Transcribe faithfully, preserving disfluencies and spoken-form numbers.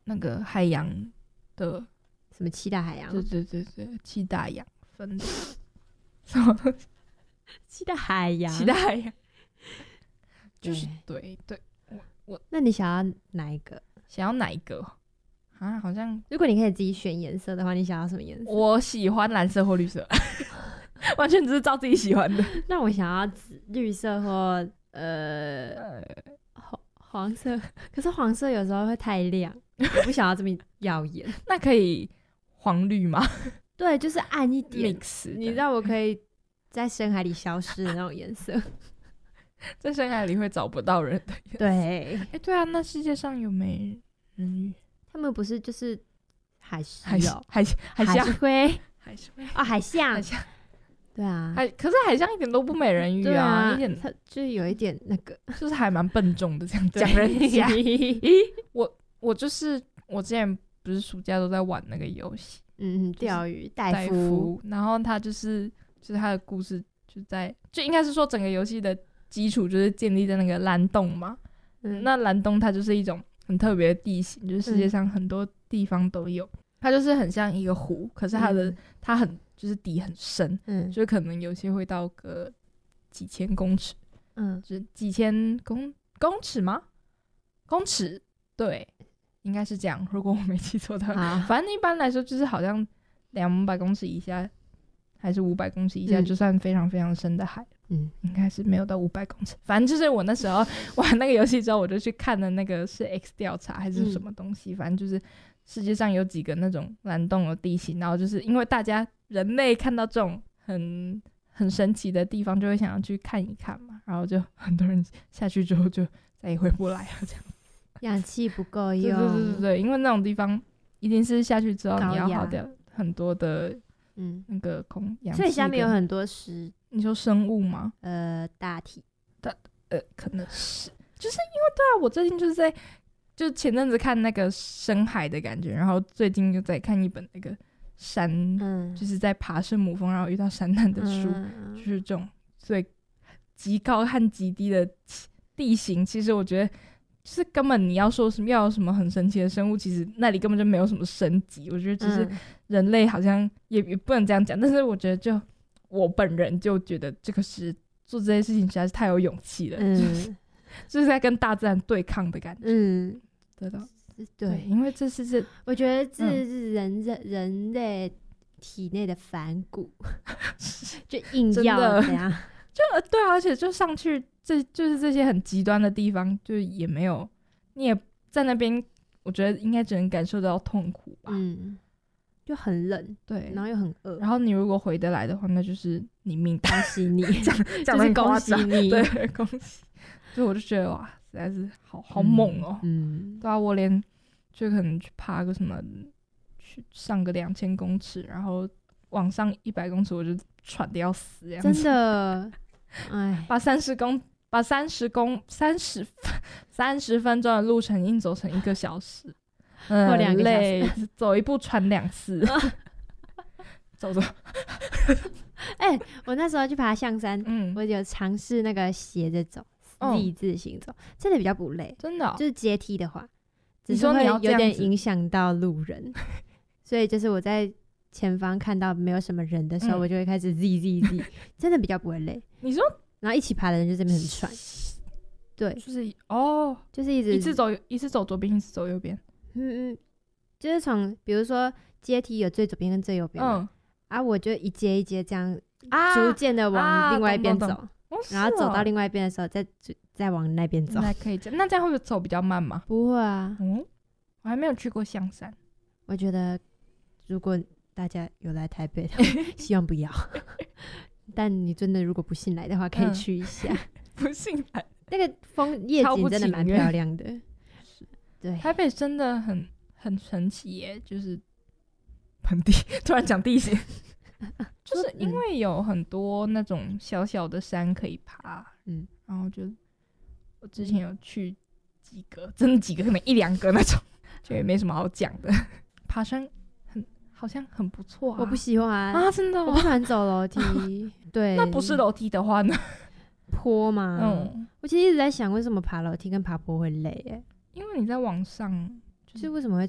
那个海洋的什么七大海洋？ 对对对对，七大洋分的什么东西？ 七大海洋， 七大海洋，就是对对。我我那你想要哪一个？ 想要哪一个啊？好像如果你可以自己选颜色的话，你想要什么颜色？ 我喜欢蓝色或绿色，完全只是照自己喜欢的。 那我想要紫、绿色或呃黄黄色，可是黄色有时候会太亮，我不想要这么耀眼。 那可以黄绿吗？ 对，就是暗一点 mix， 你让我可以在深海里消失的那种颜色。 在深海里会找不到人的颜色。 对， 哎、欸，对啊，那世界上有没人鱼？ 他们不是就是海狮哦， 海海海狮龟， 海狮龟哦，海象， 海象。 对啊， 海可是海象一点都不美人鱼啊， 对啊一点它就是有一点那个， 就是还蛮笨重的这样讲人家。我我就是我之前不是暑假都在玩那个游戏， 嗯，钓鱼戴夫， 夫，然后他就是就是他的故事就在就应该是说整个游戏的基础就是建立在那个蓝洞嘛，嗯，那蓝洞它就是一种很特别的地形，就是世界上很多地方都有，嗯、它就是很像一个湖，可是它的、嗯、它很就是底很深，嗯，就可能有些会到个几千公尺，嗯，就是几千公公尺吗？公尺，对，应该是这样，如果我没记错的话，反正一般来说就是好像两百公尺以下还是五百公尺以下、嗯、就算非常非常深的海，嗯，应该是没有到五百公尺。反正就是我那时候玩那个游戏之后，我就去看了那个是 X 调查还是什么东西、嗯，反正就是世界上有几个那种蓝洞的地形，然后就是因为大家人类看到这种很很神奇的地方，就会想要去看一看嘛，然后就很多人下去之后就再也回不来了，这样。 氧气不够用， 对对对对，因为那种地方一定是下去之后你要耗掉很多的。嗯，那个空氧气， 所以下面有很多石， 你说生物吗？ 呃，大体， 大呃，可能是，就是因为对啊，我最近就是在，就前阵子看那个深海的感觉，然后最近又在看一本那个山，嗯，就是在爬圣母峰，然后遇到山难的书，嗯、就是这种最极高和极低的地形，其实我觉得。就是根本你要说什么要有什么很神奇的生物，其实那里根本就没有什么升级。我觉得只是人类好像也也不能这样讲，但是我觉得就我本人就觉得这个是做这些事情实在是太有勇气了，嗯、就是就是在跟大自然对抗的感觉。嗯，对的， 对， 对，因为这是这， 我觉得这是人人、嗯、人类体内的反骨，就硬要这样。 就对啊，而且就上去，这就是这些很极端的地方，就也没有，你也在那边，我觉得应该只能感受到痛苦吧。嗯， 就很冷， 对， 然后又很饿。 然后你如果回得来的话，那就是你命大， 恭喜你， 讲讲得很夸张，就是恭喜你，对，恭喜。所以我就觉得哇，实在是好好猛哦、喔。嗯，对啊，我连就可能去爬个什么，去上个两千公尺，然后往上一百公尺，我就喘得要死，这样子。 真的。哎， 把三十公把三十公三十三十分钟的路程硬走成一个小时， 嗯，或两个小时， 走一步喘两次，走走。 哎、欸，我那时候去爬象山，嗯，我有尝试那个斜着走、哦、，Z 字形走，真的比较不累， 真的、哦， 就是阶梯的话，只是会有点影响到路人，所以就是我在。前方看到没有什么人的时候、嗯、我就会开始 Z Z Z 真的比较不会累。 你说然后一起爬的人就这边很喘，对， 就是哦， 就是一直一次走一次走左边一次走右边， 嗯嗯，就是从比如说阶梯有最左边跟最右边，嗯啊，我就一阶一阶这样逐渐的往另外一边走、啊啊、然后走到另外一边的时候再再往那边走， 那可以这样。那这样会不会走比较慢吗？ 不会啊， 嗯，我还没有去过象山， 我觉得如果大家有来台北的希望不要但你真的如果不信来的话可以去一下、嗯、 不信来那个风夜景真的蛮漂亮的，对， 台北真的很很神奇耶，就是盆地突然讲地形就是因为有很多那种小小的山可以爬，嗯，然后就我之前有去几个，真的几个可能一两个那种就也没什么好讲的爬山好像很不错啊， 我不喜欢啊，真的、哦， 我不喜欢走楼梯。对， 那不是楼梯的话呢？ 坡嘛，嗯，我其实一直在想，为什么爬楼梯跟爬坡会累？哎， 因为你在往上， 就是为什么会